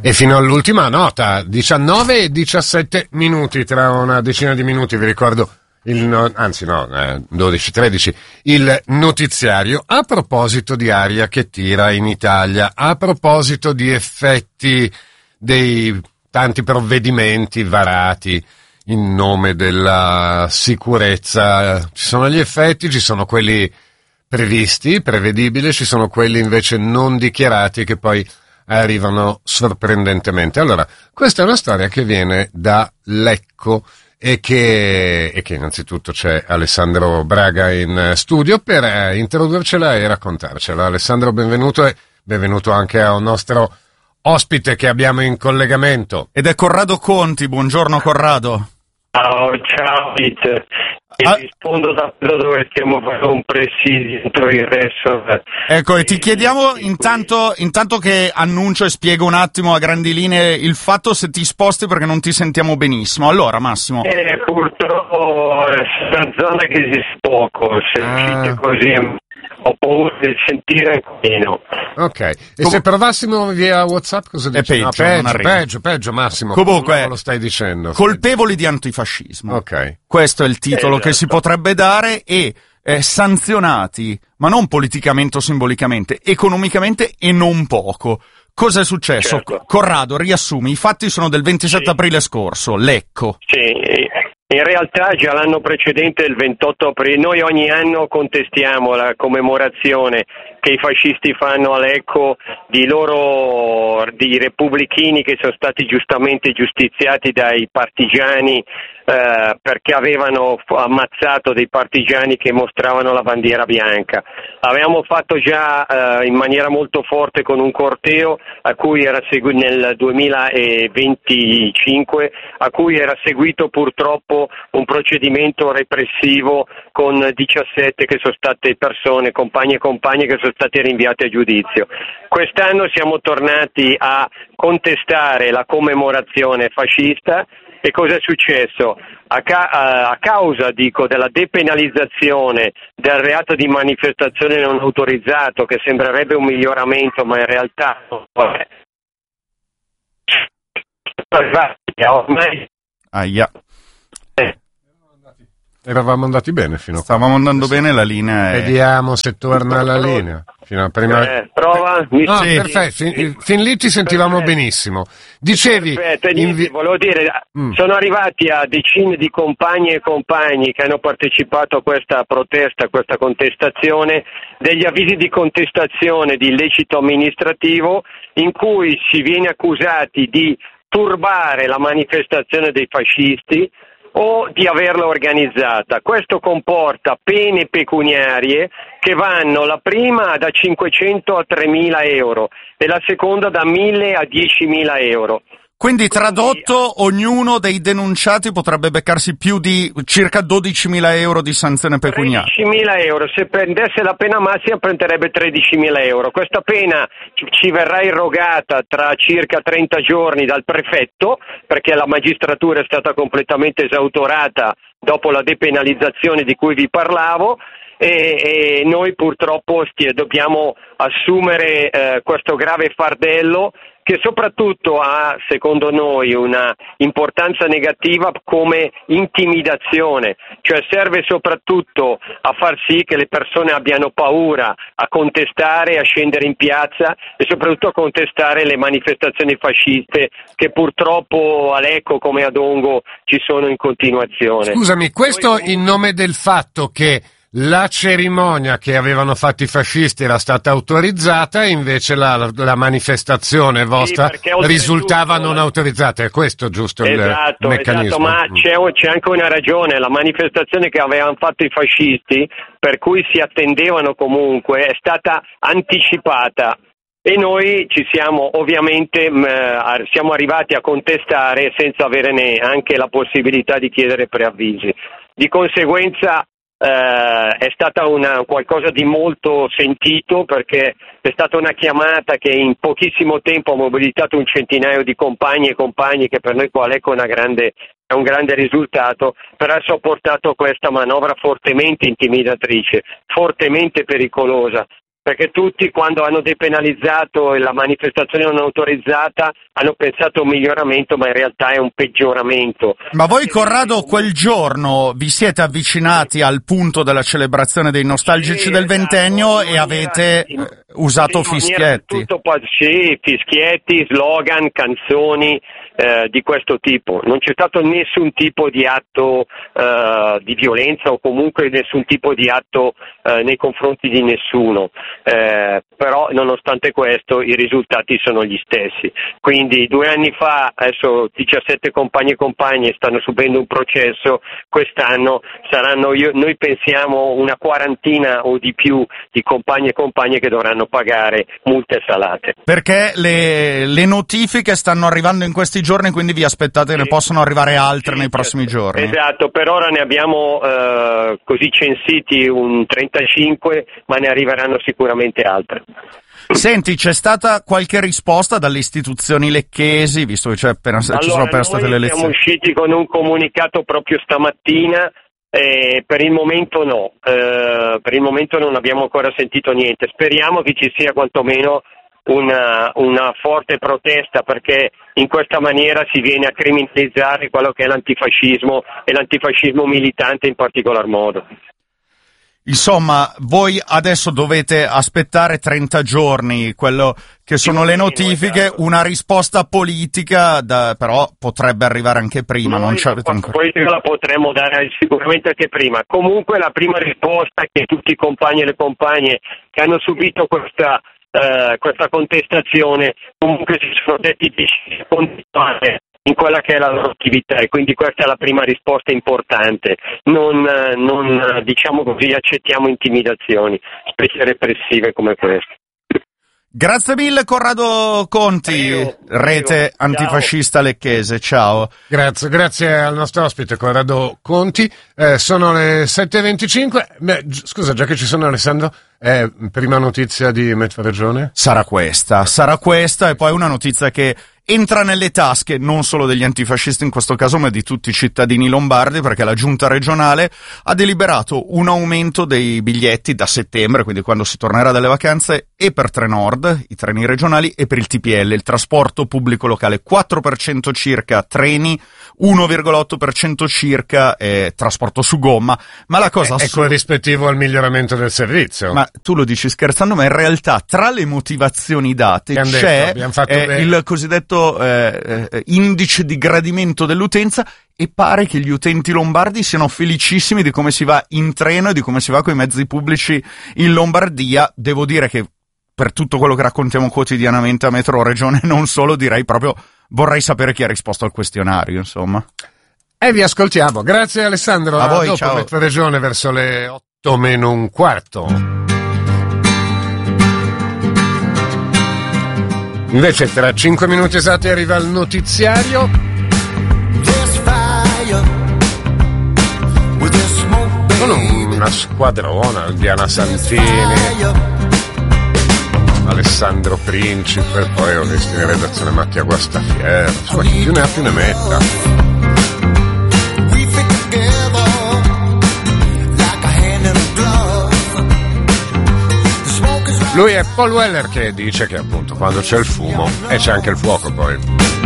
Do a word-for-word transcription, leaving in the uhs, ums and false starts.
E fino all'ultima nota, diciannove e diciassette minuti, tra una decina di minuti, vi ricordo, il no, anzi no, eh, dodici tredici, il notiziario a proposito di aria che tira in Italia, a proposito di effetti dei tanti provvedimenti varati in nome della sicurezza. Ci sono gli effetti, ci sono quelli previsti, prevedibili, ci sono quelli invece non dichiarati che poi arrivano sorprendentemente. Allora, questa è una storia che viene da Lecco e che, e che innanzitutto c'è Alessandro Braga in studio per eh, introdurcela e raccontarcela. Alessandro, benvenuto e benvenuto anche a un nostro ospite che abbiamo in collegamento. Ed è Corrado Conti. Buongiorno Corrado. Ciao, ciao Peter. E ah. rispondo da dove stiamo facendo un presidio dentro il resto. Ecco, e ti chiediamo intanto, intanto che annuncio e spiego un attimo a grandi linee il fatto, se ti sposti perché non ti sentiamo benissimo. Allora Massimo. Eh, purtroppo è una zona che esiste poco, se ah. uscite così ho paura di sentire meno. Ok, e Com- se provassimo via WhatsApp cosa dici? È peggio, no, peggio, peggio, peggio, Massimo. Comunque, lo stai dicendo. Colpevoli di antifascismo. Ok. Questo è il titolo esatto. che si potrebbe dare e eh, sanzionati, ma non politicamente o simbolicamente, economicamente e non poco. Cosa è successo? Certo. Corrado, riassumi, i fatti sono del ventisette sì. aprile scorso, Lecco. Sì, in realtà già l'anno precedente, il ventotto aprile, noi ogni anno contestiamo la commemorazione che i fascisti fanno a Lecco di loro, di repubblichini che sono stati giustamente giustiziati dai partigiani eh, perché avevano ammazzato dei partigiani che mostravano la bandiera bianca. Avevamo fatto già eh, in maniera molto forte con un corteo a cui era seguito nel duemilaventicinque, a cui era seguito purtroppo un procedimento repressivo con diciassette che sono state persone, compagni e compagne che sono state rinviate a giudizio. Quest'anno siamo tornati a contestare la commemorazione fascista. E cosa è successo? A, ca- a causa, dico, della depenalizzazione del reato di manifestazione non autorizzato, che sembrerebbe un miglioramento, ma in realtà non è. Ormai. Aia. Eh. Eravamo andati bene fino a qua. Stavamo andando bene, la linea è... Vediamo se torna la linea. Fino a prima... Eh, prova. Mi no, sì. perfetto, fin, fin lì ti sentivamo perfetto. benissimo. Dicevi... Perfetto, niente, invi... volevo dire, mm. sono arrivati a decine di compagni e compagni che hanno partecipato a questa protesta, a questa contestazione, degli avvisi di contestazione di illecito amministrativo in cui si viene accusati di turbare la manifestazione dei fascisti o di averla organizzata. Questo comporta pene pecuniarie che vanno la prima da cinquecento a tremila euro e la seconda da mille a diecimila euro. Quindi tradotto, ognuno dei denunciati potrebbe beccarsi più di circa dodicimila euro di sanzione pecuniaria. tredicimila euro, se prendesse la pena massima prenderebbe tredicimila euro. Questa pena ci verrà irrogata tra circa trenta giorni dal prefetto, perché la magistratura è stata completamente esautorata dopo la depenalizzazione di cui vi parlavo. E, e noi purtroppo stia, dobbiamo assumere eh, questo grave fardello che soprattutto ha, secondo noi, una importanza negativa come intimidazione, cioè serve soprattutto a far sì che le persone abbiano paura a contestare, a scendere in piazza e soprattutto a contestare le manifestazioni fasciste che purtroppo a Lecco come a Dongo ci sono in continuazione. Scusami, questo in nome del fatto che la cerimonia che avevano fatto i fascisti era stata autorizzata e invece la, la manifestazione vostra sì, risultava non autorizzata. È questo giusto esatto, il meccanismo? Esatto, ma c'è, c'è anche una ragione. La manifestazione che avevano fatto i fascisti, per cui si attendevano comunque, è stata anticipata. E noi ci siamo ovviamente mh, siamo arrivati a contestare senza avere neanche la possibilità di chiedere preavvisi. Di conseguenza Uh, è stata una, qualcosa di molto sentito, perché è stata una chiamata che in pochissimo tempo ha mobilitato un centinaio di compagni e compagni, che per noi qua a Lecco è, una grande, è un grande risultato, però ha sopportato questa manovra fortemente intimidatrice, fortemente pericolosa, perché tutti quando hanno depenalizzato la manifestazione non autorizzata hanno pensato a un miglioramento, ma in realtà è un peggioramento. Ma voi, Corrado, quel giorno vi siete avvicinati al punto della celebrazione dei nostalgici sì, del ventennio esatto, e avete in, usato sì, fischietti? Tutto, sì, fischietti, slogan, canzoni eh, di questo tipo. Non c'è stato nessun tipo di atto eh, di violenza o comunque nessun tipo di atto eh, nei confronti di nessuno. Eh, però nonostante questo i risultati sono gli stessi. Quindi due anni fa, adesso diciassette compagni e compagne stanno subendo un processo, quest'anno saranno, io, noi pensiamo, una quarantina o di più di compagni e compagne che dovranno pagare multe salate. Perché le, le notifiche stanno arrivando in questi giorni, quindi vi aspettate che sì. ne possono arrivare altre sì, nei prossimi certo. giorni? Esatto, per ora ne abbiamo eh, così censiti un trentacinque, ma ne arriveranno sicuramente altre. Senti, c'è stata qualche risposta dalle istituzioni lecchesi, visto che c'è appena, allora, ci sono appena state le elezioni? Siamo usciti con un comunicato proprio stamattina, eh, per il momento no, eh, per il momento non abbiamo ancora sentito niente. Speriamo che ci sia quantomeno una, una forte protesta, perché in questa maniera si viene a criminalizzare quello che è l'antifascismo e l'antifascismo militante in particolar modo. Insomma, voi adesso dovete aspettare trenta giorni, quello che sono le notifiche, una risposta politica, da, però potrebbe arrivare anche prima. Noi non c'è la politica la potremmo dare sicuramente anche prima. Comunque la prima risposta è che tutti i compagni e le compagne che hanno subito questa, uh, questa contestazione comunque si sono detti di continuare in quella che è la loro attività, e quindi questa è la prima risposta importante. Non, non diciamo così, accettiamo intimidazioni, specie repressive come queste. Grazie mille, Corrado Conti, prego, rete prego. Antifascista ciao. Lecchese, ciao. Grazie, grazie al nostro ospite Corrado Conti. Eh, sono le sette e venticinque. Beh, scusa, già che ci sono, Alessandro, eh, prima notizia di Metro-Regione? Sarà questa, sarà questa, e poi una notizia che entra nelle tasche non solo degli antifascisti in questo caso, ma di tutti i cittadini lombardi, perché la giunta regionale ha deliberato un aumento dei biglietti da settembre, quindi quando si tornerà dalle vacanze, e per Trenord, i treni regionali, e per il T P L, il trasporto pubblico locale. quattro per cento circa treni, uno virgola otto per cento circa eh, trasporto su gomma, ma la cosa... È, è corrispettivo al miglioramento del servizio. Ma tu lo dici scherzando, ma in realtà tra le motivazioni date c'è detto, eh, il cosiddetto Eh, eh, indice di gradimento dell'utenza, e pare che gli utenti lombardi siano felicissimi di come si va in treno e di come si va con i mezzi pubblici in Lombardia. Devo dire che per tutto quello che raccontiamo quotidianamente a Metro Regione, non solo, direi proprio vorrei sapere chi ha risposto al questionario, insomma. E vi ascoltiamo. Grazie Alessandro. A voi, dopo ciao. Metro Regione verso le otto meno un quarto. Invece tra cinque minuti esatti arriva il notiziario. Con una squadrona, Diana Santini, Alessandro Principe, poi ho visto in redazione Mattia Guastafiero, insomma chi più ne ha più ne metta. Lui è Paul Weller, che dice che appunto quando c'è il fumo e c'è anche il fuoco poi.